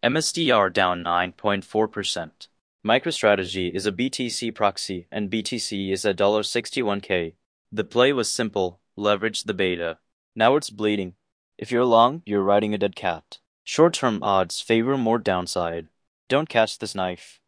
MSTR down 9.4%. MicroStrategy is a BTC proxy and BTC is at $61K. The play was simple, leverage the beta. Now it's bleeding. If you're long, you're riding a dead cat. Short-term odds favor more downside. Don't catch this knife.